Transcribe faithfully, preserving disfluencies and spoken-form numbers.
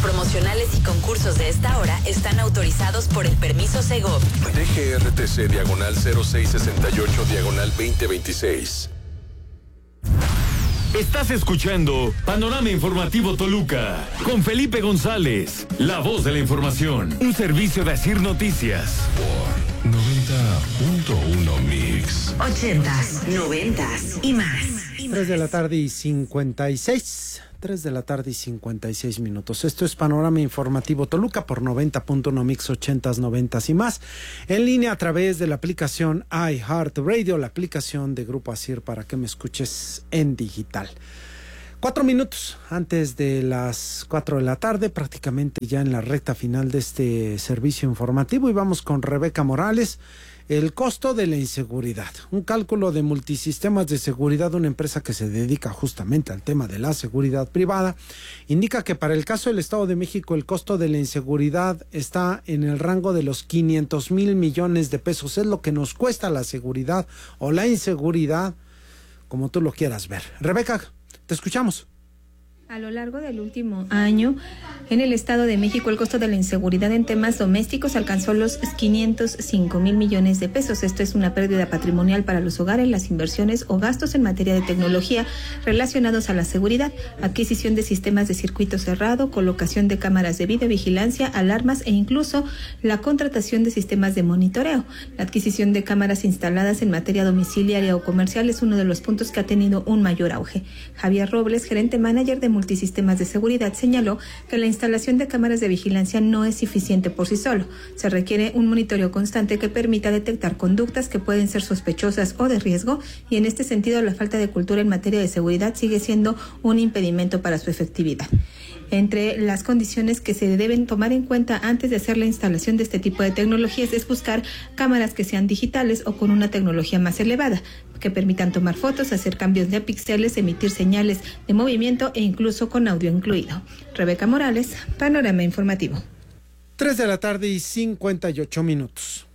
promocionales y concursos de esta hora están autorizados por el permiso Segov. D G R T C diagonal cero seis sesenta y ocho diagonal veinte veintiséis. Estás escuchando Panorama Informativo Toluca con Felipe González, la voz de la información, un servicio de Asir Noticias. Por noventa punto uno Mix. Ochentas, noventas y más. Tres de la tarde y cincuenta y seis. Tres de la tarde y cincuenta y seis minutos. Esto es Panorama Informativo Toluca por noventa punto uno Mix, ochentas, noventas y más. En línea a través de la aplicación iHeartRadio, la aplicación de Grupo Asir para que me escuches en digital. Cuatro minutos antes de las cuatro de la tarde, prácticamente ya en la recta final de este servicio informativo, y vamos con Rebeca Morales. El costo de la inseguridad, un cálculo de Multisistemas de Seguridad, una empresa que se dedica justamente al tema de la seguridad privada, indica que para el caso del Estado de México el costo de la inseguridad está en el rango de los quinientos mil millones de pesos. Es lo que nos cuesta la seguridad o la inseguridad, como tú lo quieras ver. Rebeca, te escuchamos. A lo largo del último año, en el Estado de México, el costo de la inseguridad en temas domésticos alcanzó los quinientos cinco mil millones de pesos. Esto es una pérdida patrimonial para los hogares, las inversiones o gastos en materia de tecnología relacionados a la seguridad, adquisición de sistemas de circuito cerrado, colocación de cámaras de videovigilancia, alarmas e incluso la contratación de sistemas de monitoreo. La adquisición de cámaras instaladas en materia domiciliaria o comercial es uno de los puntos que ha tenido un mayor auge. Javier Robles, gerente manager de Multisistemas de Seguridad, señaló que la instalación de cámaras de vigilancia no es suficiente por sí solo. Se requiere un monitoreo constante que permita detectar conductas que pueden ser sospechosas o de riesgo, y en este sentido la falta de cultura en materia de seguridad sigue siendo un impedimento para su efectividad. Entre las condiciones que se deben tomar en cuenta antes de hacer la instalación de este tipo de tecnologías es buscar cámaras que sean digitales o con una tecnología más elevada, que permitan tomar fotos, hacer cambios de píxeles, emitir señales de movimiento e incluso con audio incluido. Rebeca Morales, Panorama Informativo. Tres de la tarde y cincuenta y ocho minutos.